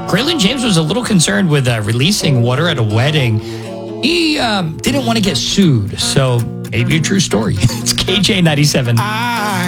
Kraylin James was a little concerned with releasing water at a wedding. He didn't want to get sued, so maybe a true story. It's KJ 97.